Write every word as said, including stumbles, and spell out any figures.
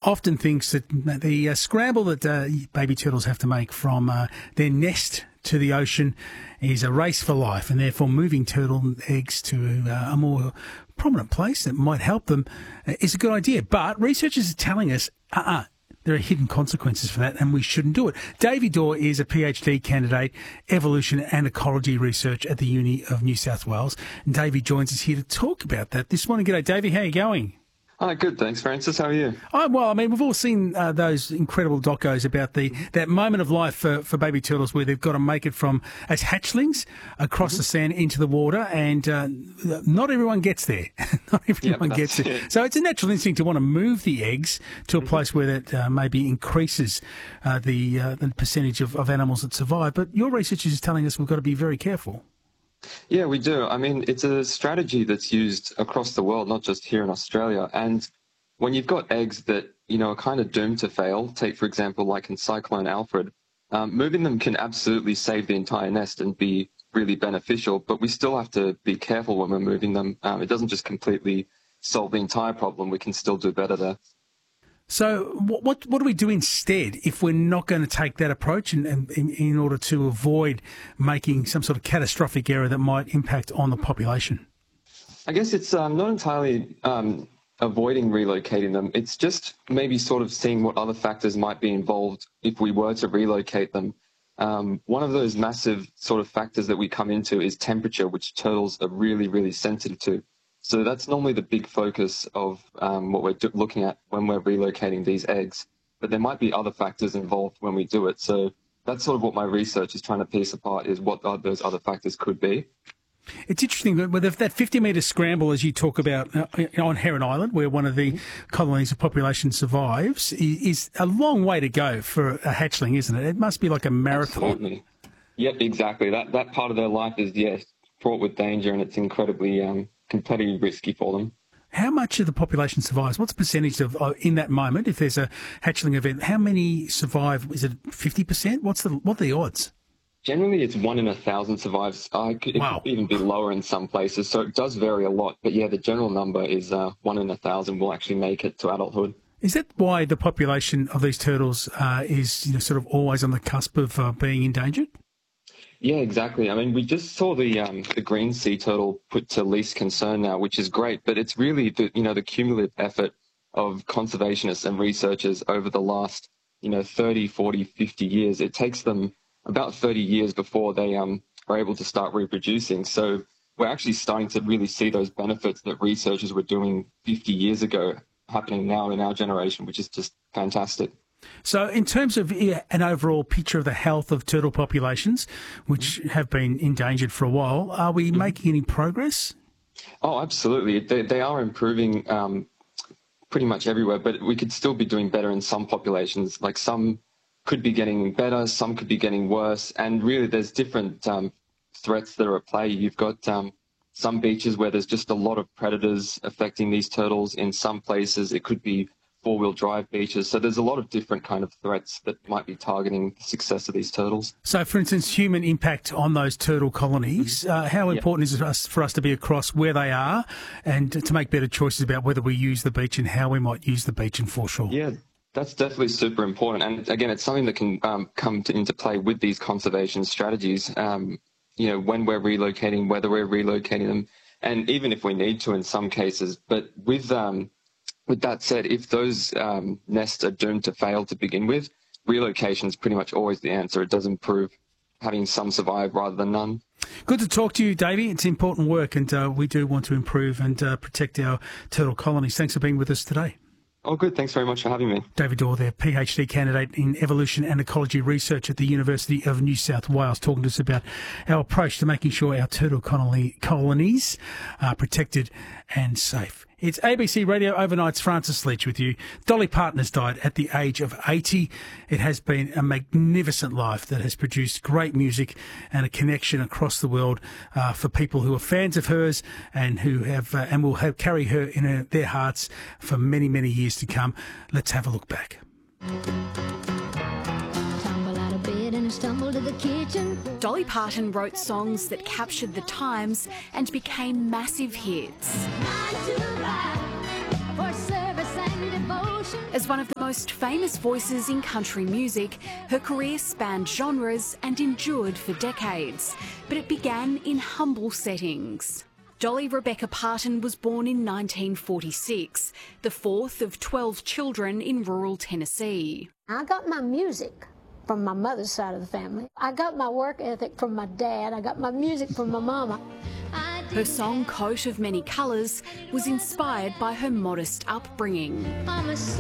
often thinks that the uh, scramble that uh, baby turtles have to make from uh, their nest to the ocean is a race for life, and therefore moving turtle eggs to uh, a more prominent place that might help them uh, is a good idea. But researchers are telling us, uh-uh, there are hidden consequences for that, and we shouldn't do it. Davey Daw is a PhD candidate, evolution and ecology research at the Uni of New South Wales. And Davey joins us here to talk about that this morning. G'day, Davey. How are you going? Hi, good, thanks, Francis. How are you? Oh, well, I mean, we've all seen uh, those incredible docos about the that moment of life for, for baby turtles where they've got to make it from as hatchlings across mm-hmm. the sand into the water, and uh, not everyone gets there. Not everyone yep, gets there. It. So it's a natural instinct to want to move the eggs to a mm-hmm. place where that uh, maybe increases uh, the uh, the percentage of, of animals that survive. But your research is telling us we've got to be very careful. Yeah, we do. I mean, it's a strategy that's used across the world, not just here in Australia. And when you've got eggs that, you know, are kind of doomed to fail, take, for example, like in Cyclone Alfred, um, moving them can absolutely save the entire nest and be really beneficial. But we still have to be careful when we're moving them. Um, it doesn't just completely solve the entire problem. We can still do better there. So what, what what do we do instead if we're not going to take that approach and, and in, in order to avoid making some sort of catastrophic error that might impact on the population? I guess it's um, not entirely um, avoiding relocating them. It's just maybe sort of seeing what other factors might be involved if we were to relocate them. Um, one of those massive sort of factors that we come into is temperature, which turtles are really, really sensitive to. So that's normally the big focus of um, what we're do- looking at when we're relocating these eggs. But there might be other factors involved when we do it. So that's sort of what my research is trying to piece apart, is what those other factors could be. It's interesting that with that fifty-metre scramble, as you talk about uh, on Heron Island, where one of the colonies of population survives, is a long way to go for a hatchling, isn't it? It must be like a marathon. Absolutely. Yep, exactly. That that part of their life is, yes, fraught with danger, and it's incredibly um, completely risky for them. How much of the population survives? What's the percentage of, uh, in that moment, if there's a hatchling event, how many survive? Is it fifty percent? What's the, what are the odds? Generally, it's one in a thousand survives. Uh, it could, wow. it could even be lower in some places, so it does vary a lot. But yeah, the general number is uh, one in a thousand will actually make it to adulthood. Is that why the population of these turtles uh, is, you know, sort of always on the cusp of uh, being endangered? Yeah, exactly. I mean, we just saw the um, the green sea turtle put to least concern now, which is great. But it's really the you know the cumulative effort of conservationists and researchers over the last you know thirty, forty, fifty years. It takes them about thirty years before they um are able to start reproducing. So we're actually starting to really see those benefits that researchers were doing fifty years ago happening now in our generation, which is just fantastic. So in terms of an overall picture of the health of turtle populations, which have been endangered for a while, are we making any progress? Oh, absolutely. They, they are improving um, pretty much everywhere, but we could still be doing better in some populations. Like some could be getting better, some could be getting worse. And really there's different um, threats that are at play. You've got um, some beaches where there's just a lot of predators affecting these turtles. In some places it could be four-wheel drive beaches. So there's a lot of different kind of threats that might be targeting the success of these turtles. So, for instance, human impact on those turtle colonies, uh, how important yep. is it for us to be across where they are and to make better choices about whether we use the beach and how we might use the beach and foreshore? Yeah, that's definitely super important. And again, it's something that can um, come to, into play with these conservation strategies, um, you know, when we're relocating, whether we're relocating them, and even if we need to in some cases. But with... Um, With that said, if those um, nests are doomed to fail to begin with, relocation is pretty much always the answer. It does improve having some survive rather than none. Good to talk to you, Davey. It's important work, and uh, we do want to improve and uh, protect our turtle colonies. Thanks for being with us today. Oh, good. Thanks very much for having me. Davey Daw there, PhD candidate in evolution and ecology research at the University of New South Wales, talking to us about our approach to making sure our turtle colony, colonies are protected and safe. It's A B C Radio Overnight's Francis Leach with you. Dolly Parton has died at the age of eighty. It has been a magnificent life that has produced great music and a connection across the world uh, for people who are fans of hers and who have uh, and will have carry her in her, their hearts for many, many years to come. Let's have a look back. To the kitchen. Dolly Parton wrote songs that captured the times and became massive hits. As one of the most most famous voices in country music, her career spanned genres and endured for decades, but it began in humble settings. Dolly Rebecca Parton was born in nineteen forty-six, the fourth of twelve children in rural Tennessee. I got my music from my mother's side of the family. I got my work ethic from my dad. I got my music from my mama. Her song Coat of Many Colours was inspired by her modest upbringing.